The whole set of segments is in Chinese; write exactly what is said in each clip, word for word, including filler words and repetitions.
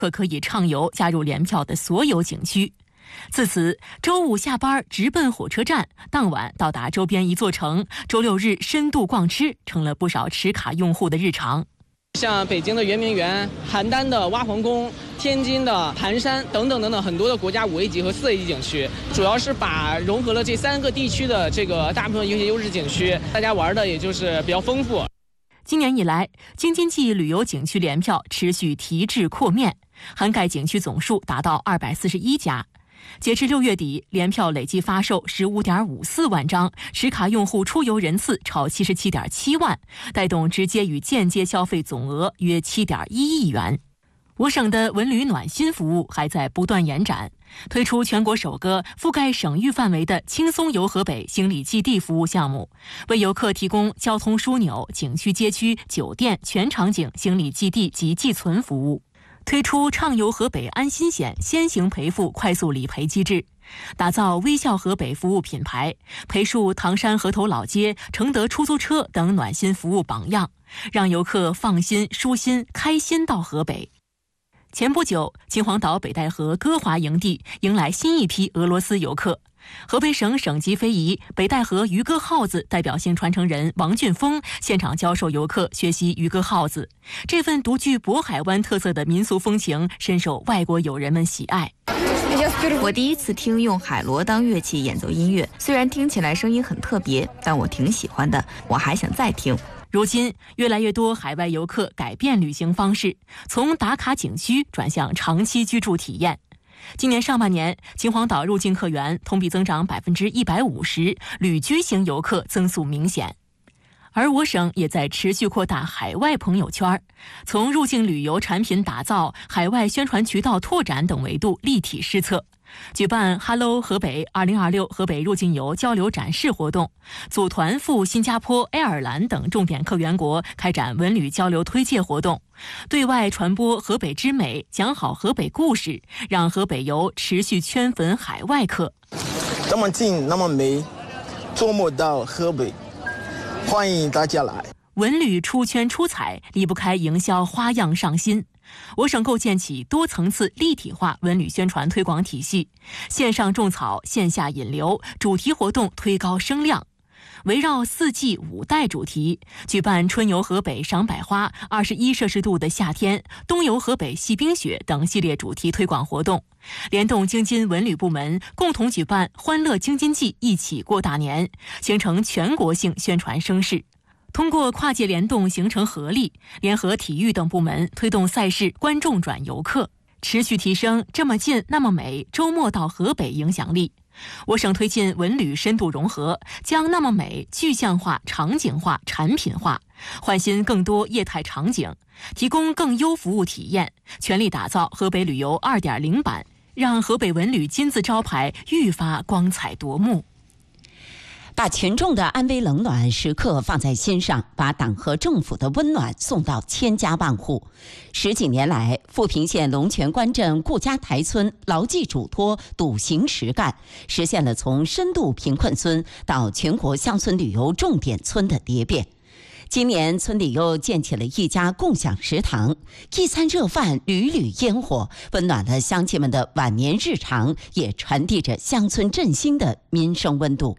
可可以畅游加入联票的所有景区。自此，周五下班直奔火车站，当晚到达周边一座城，周六日深度逛吃，成了不少持卡用户的日常。 像北京的圆明园、邯郸的挖皇宫、天津的盘山等等等等，很多的国家五 A 级和四 A 级景区，主要是把融合了这三个地区的这个大部分一些优质景区，大家玩的也就是比较丰富。 今年以来，京津冀旅游景区联票持续提质扩面，涵盖景区总数达到二百四十一家。截至六月底，联票累计发售十五点五四万张，持卡用户出游人次超七十七点七万，带动直接与间接消费总额约七点一亿元。我省的文旅暖心服务还在不断延展，推出全国首个覆盖省域范围的轻松游河北行李寄递服务项目，为游客提供交通枢纽、景区街区、酒店全场景行李寄递及寄存服务。推出畅游河北安心险先行赔付快速理赔机制，打造微笑河北服务品牌，培树唐山河头老街、承德出租车等暖心服务榜样，让游客放心、舒心、开心到河北。前不久，秦皇岛北戴河歌华营地迎来新一批俄罗斯游客。河北省省级非遗北戴河渔歌号子代表性传承人王俊峰现场教授游客学习渔歌号子，这份独具渤海湾特色的民俗风情深受外国友人们喜爱。 我第一次听用海螺当乐器演奏音乐，虽然听起来声音很特别，但我挺喜欢的，我还想再听。 如今，越来越多海外游客改变旅行方式，从打卡景区转向长期居住体验。今年上半年，秦皇岛入境客源同比增长百分之一百五十，旅居型游客增速明显。而我省也在持续扩大海外朋友圈，从入境旅游产品打造、海外宣传渠道拓展等维度立体施策。举办 Hello 河北二零二六河北入境游交流展示活动，组团赴新加坡、爱尔兰等重点客源国开展文旅交流推介活动，对外传播河北之美，讲好河北故事，让河北游持续圈粉海外客。 那么近，那么美，周末到河北，欢迎大家来。 文旅出圈出彩，离不开营销花样上新。我省构建起多层次立体化文旅宣传推广体系，线上种草，线下引流，主题活动推高声量。围绕四季五代主题，举办春游河北赏百花、二十一摄氏度的夏天、冬游河北戏冰雪等系列主题推广活动，联动京津文旅部门共同举办欢乐京津冀一起过大年，形成全国性宣传声势。通过跨界联动形成合力，联合体育等部门推动赛事观众转游客，持续提升这么近那么美周末到河北影响力。我省推进文旅深度融合，将那么美具象化、场景化、产品化，换新更多业态场景，提供更优服务体验，全力打造河北旅游 二点零 版，让河北文旅金字招牌愈发光彩夺目。 把群众的安危冷暖时刻放在心上，把党和政府的温暖送到千家万户。十几年来，富平县龙泉关镇顾家台村牢记嘱托，笃行实干，实现了从深度贫困村到全国乡村旅游重点村的蝶变。今年村里又建起了一家共享食堂，一餐热饭，缕缕烟火，温暖了乡亲们的晚年日常，也传递着乡村振兴的民生温度。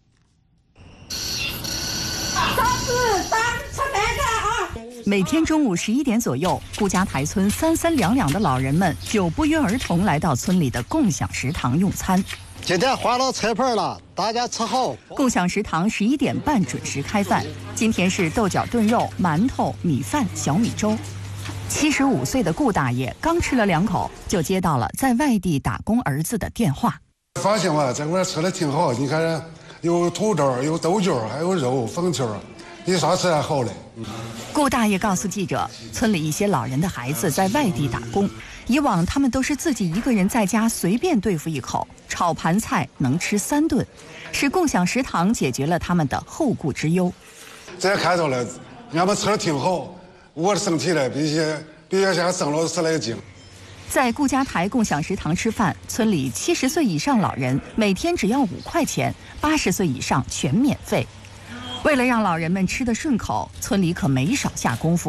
每天中午十一点左右，顾家台村三三两两的老人们就不约而同来到村里的共享食堂用餐。 今天换了菜盘了，大家吃好。 共享食堂十一点半准时开饭，今天是豆角炖肉、馒头、米饭、小米粥。七十五岁的顾大爷刚吃了两口，就接到了在外地打工儿子的电话。 发现吧，这块吃的挺好，你看有土豆，有豆角，还有肉、粉球，比啥吃还好嘞。 顾大爷告诉记者，村里一些老人的孩子在外地打工，以往他们都是自己一个人在家随便对付一口，炒盘菜能吃三顿，是共享食堂解决了他们的后顾之忧。 这看到了，俺们吃的挺好，我的身体呢比些比原先省了十来斤。 在顾家台共享食堂吃饭，村里七十岁以上老人每天只要五块钱，八十岁以上全免费。为了让老人们吃得顺口，村里可没少下功夫。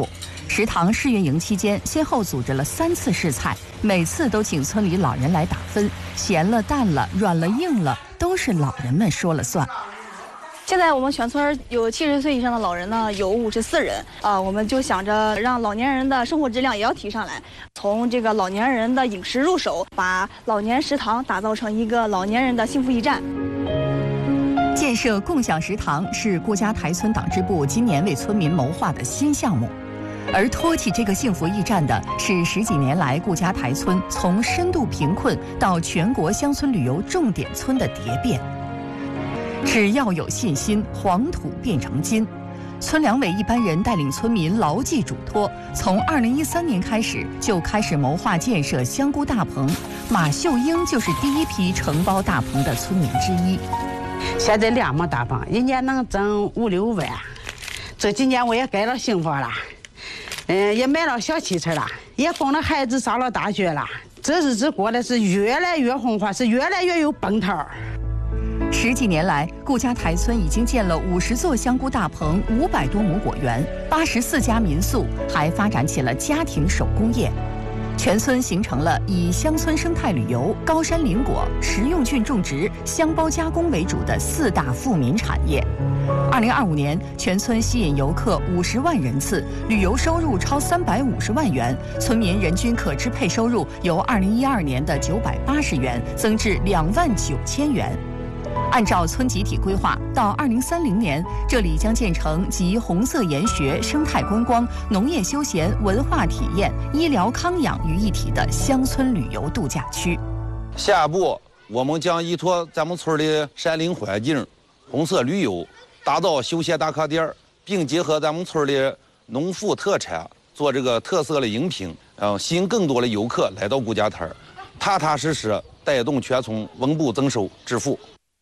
食堂试运营期间，先后组织了三次试菜，每次都请村里老人来打分，咸了、淡了、软了、硬了，都是老人们说了算。 现在我们全村有七十岁以上的老人呢，有五十四人啊，我们就想着让老年人的生活质量也要提上来，从这个老年人的饮食入手，把老年食堂打造成一个老年人的幸福驿站。 建设共享食堂是顾家台村党支部今年为村民谋划的新项目。而托起这个幸福驿站的是十几年来顾家台村从深度贫困到全国乡村旅游重点村的蝶变。只要有信心，黄土变成金。村两委一班人带领村民牢记嘱托，从二零一三年开始就开始谋划建设香菇大棚。马秀英就是第一批承包大棚的村民之一。 现在两亩大棚，一年能挣五六万。这几年我也盖了新房了。嗯，也买了小汽车了，也供了孩子上了大学了，这日子过得是越来越红火，是越来越有奔头。 十几年来，顾家台村已经建了五十座香菇大棚，五百多亩果园，八十四家民宿，还发展起了家庭手工业。全村形成了以乡村生态旅游、高山林果、食用菌种植、香包加工为主的四大富民产业。二零二五年，全村吸引游客五十万人次，旅游收入超三百五十万元，村民人均可支配收入由二零一二年的九百八十元增至两万九千元。按照村集体规划，到二零三零年，这里将建成集红色研学、生态观光、农业休闲、文化体验、医疗康养于一体的乡村旅游度假区。 下一步，我们将依托咱们村的山林环境、红色旅游，打造休闲打卡点，并结合咱们村的农副特产，做这个特色的饮品，嗯，吸引更多的游客来到顾家台，踏踏实实带动全村稳步增收致富。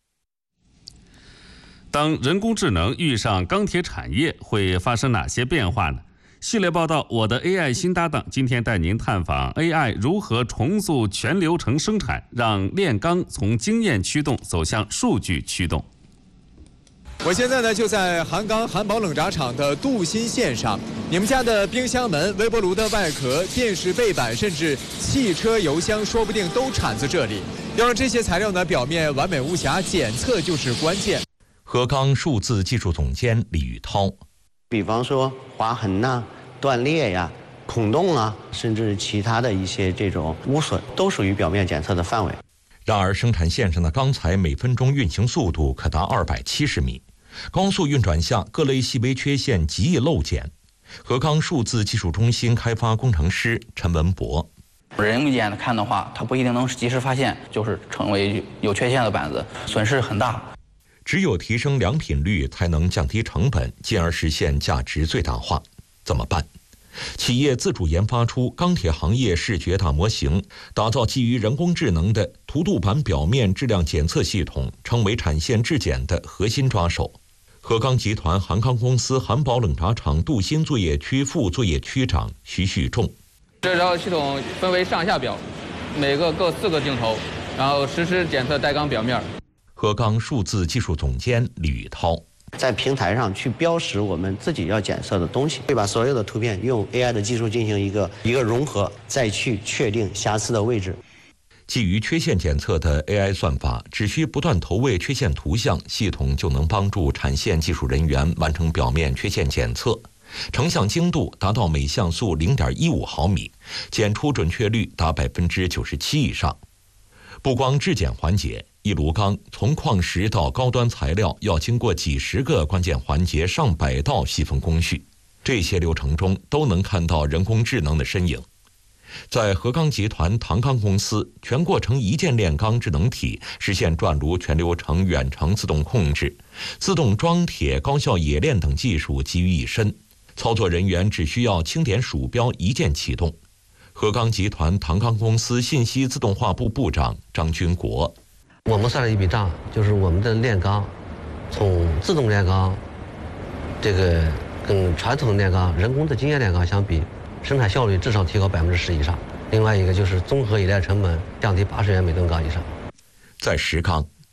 当人工智能遇上钢铁产业，会发生哪些变化呢？系列报道《我的 A I 新搭档》今天带您探访 A I 如何重塑全流程生产，让炼钢从经验驱动走向数据驱动。 我现在呢就在韩钢韩宝冷轧厂的镀锌线上，你们家的冰箱门、微波炉的外壳、电视背板，甚至汽车油箱，说不定都产自这里。要让这些材料呢表面完美无瑕，检测就是关键。 合钢数字技术总监李宇涛， 比方说划痕呐、啊、断裂呀、孔洞啊，甚至其他的一些这种污损，都属于表面检测的范围。 然而，生产线上的钢材每分钟运行速度可达二百七十米，高速运转下，各类细微缺陷极易漏检。合钢数字技术中心开发工程师陈文博， 人眼看的话，它不一定能及时发现，就是成为有缺陷的板子，损失很大。 只有提升良品率，才能降低成本，进而实现价值最大化。怎么办？企业自主研发出钢铁行业视觉大模型，打造基于人工智能的涂镀板表面质量检测系统，成为产线质检的核心抓手。合钢集团韩钢公司韩宝冷轧厂镀锌作业区副作业区长徐旭仲， 这套系统分为上下表，每个各四个镜头，然后实时检测带钢表面。 合钢数字技术总监李宇涛， 在平台上去标识我们自己要检测的东西，会把所有的图片用 A I 的技术进行一个一个融合，再去确定瑕疵的位置。 基于缺陷检测的 A I 算法，只需不断投喂缺陷图像，系统就能帮助产线技术人员完成表面缺陷检测，成像精度达到每像素 零点一五毫米，检出准确率达百分之九十七以上。不光质检环节，一炉钢从矿石到高端材料要经过几十个关键环节、上百道细分工序，这些流程中都能看到人工智能的身影。在合钢集团唐钢公司，全过程一键炼钢智能体实现转炉全流程远程自动控制，自动装铁、高效冶炼等技术集于一身，操作人员只需要轻点鼠标一键启动。合钢集团唐钢公司信息自动化部部长张军国， 我们算了一笔账，就是我们的炼钢，从自动炼钢，这个跟传统炼钢、人工的经验炼钢相比，生产效率至少提高百分之十以上。另外一个就是综合冶炼成本降低八十元每吨钢以上。 在石钢，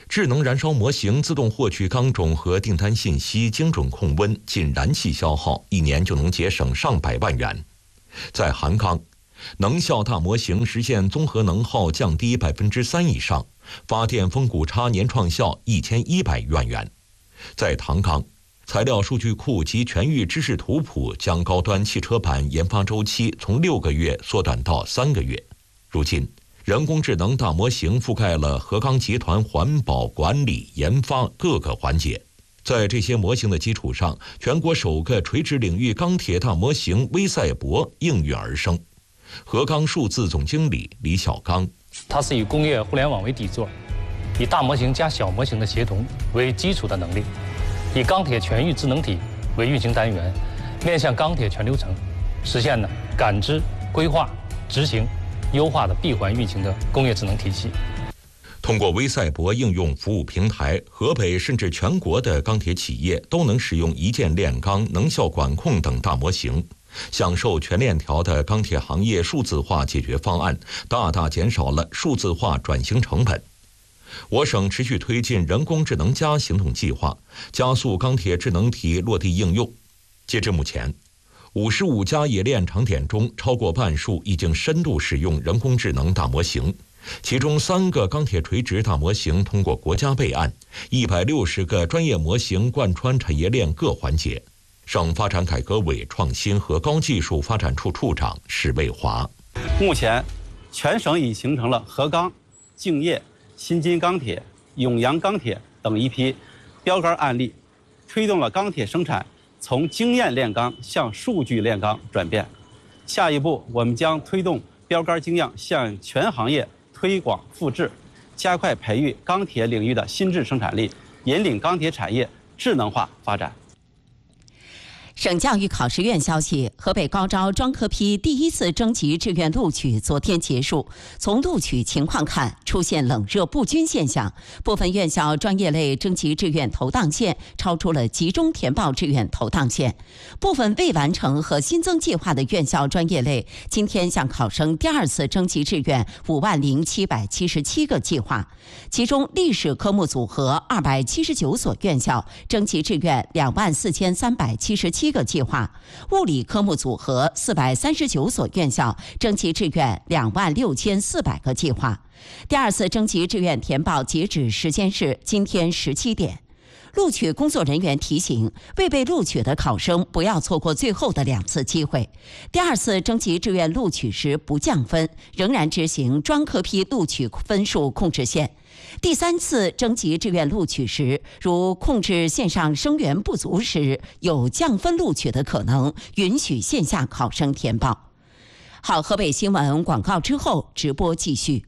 智能燃烧模型自动获取钢种和订单信息，精准控温，仅燃气消耗一年就能节省上百万元。在韩钢，能效大模型实现综合能耗降低百分之三以上，发电峰谷差年创效一千一百万元。在唐钢，材料数据库及全域知识图谱将高端汽车版研发周期从六个月缩短到三个月。如今，人工智能大模型覆盖了合钢集团环保管理研发各个环节。在这些模型的基础上，全国首个垂直领域钢铁大模型微赛博应运而生。合钢数字总经理李小刚， 它是以工业互联网为底座，以大模型加小模型的协同为基础的能力，以钢铁全域智能体为运行单元，面向钢铁全流程，实现了感知、规划、执行、优化的闭环运行的工业智能体系。 通过微赛博应用服务平台，河北甚至全国的钢铁企业都能使用一键炼钢、能效管控等大模型，享受全链条的钢铁行业数字化解决方案，大大减少了数字化转型成本。我省持续推进人工智能加行动计划，加速钢铁智能体落地应用。截至目前，五十五家冶炼厂点中，超过半数已经深度使用人工智能大模型，其中三个钢铁垂直大模型通过国家备案，一百六十个专业模型贯穿产业链各环节。省发展改革委创新和高技术发展处处长史卫华， 目前，全省已形成了合钢、敬业、新金钢铁、永阳钢铁等一批标杆案例，推动了钢铁生产从经验炼钢向数据炼钢转变。下一步，我们将推动标杆经验向全行业推广复制，加快培育钢铁领域的新质生产力，引领钢铁产业智能化发展。 省教育考试院消息，河北高招专科批第一次征集志愿录取昨天结束。从录取情况看，出现冷热不均现象，部分院校专业类征集志愿投档线超出了集中填报志愿投档线。部分未完成和新增计划的院校专业类，今天向考生第二次征集志愿五万零七百七十七个计划，其中历史科目组合二百七十九所院校征集志愿两万四千三百七十七个计划，物理科目组合四百三十九所院校征集志愿两万六千四百个计划。第二次征集志愿填报截止时间是今天十七点。录取工作人员提醒，未被录取的考生不要错过最后的两次机会。第二次征集志愿录取时不降分，仍然执行专科批录取分数控制线。第三次征集志愿录取时，如控制线上生源不足时，有降分录取的可能，允许线下考生填报。好，河北新闻广告之后直播继续。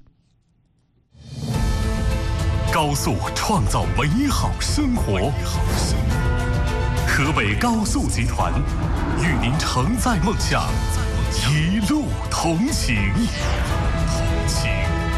高速创造美好生活，河北高速集团与您承载梦想，一路同行。同行。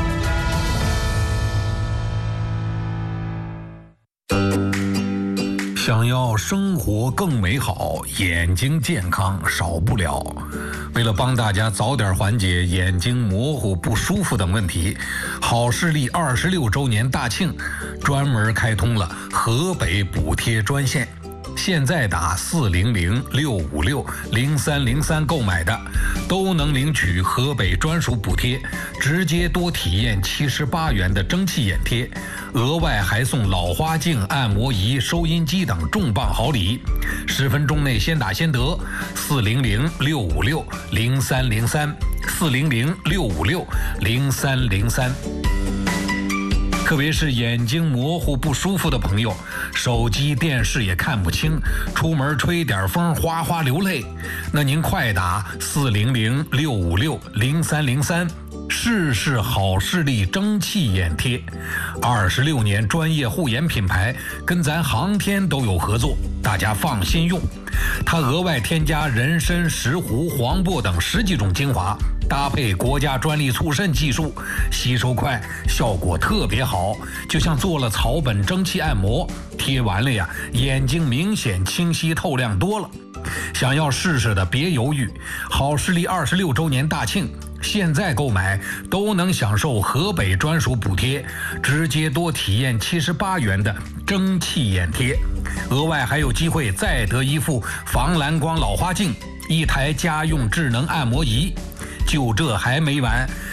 想要生活更美好，眼睛健康少不了。为了帮大家早点缓解眼睛模糊不舒服等问题，好视力二十六周年大庆专门开通了河北补贴专线。现在打四零零六五六零三零三购买的，都能领取河北专属补贴，直接多体验七十八元的蒸汽眼贴，额外还送老花镜、按摩仪、收音机等重磅好礼。十分钟内先打先得，四零零六五六零三零三，四零零六五六零三零三。特别是眼睛模糊不舒服的朋友，手机电视也看不清，出门吹点风哗哗流泪，那您快打四零零六五六零三零三，试试好视力蒸汽眼贴。二十六年专业护眼品牌，跟咱航天都有合作，大家放心用。它额外添加人参、石斛、黄柏等十几种精华，搭配国家专利促渗技术，吸收快，效果特别好，就像做了草本蒸汽按摩，贴完了呀，眼睛明显清晰透亮多了。想要试试的别犹豫，好视力二十六周年大庆， 现在购买都能享受河北专属补贴，直接多体验七十八元的蒸汽眼贴，额外还有机会再得一副防蓝光老花镜，一台家用智能按摩仪。就这还没完，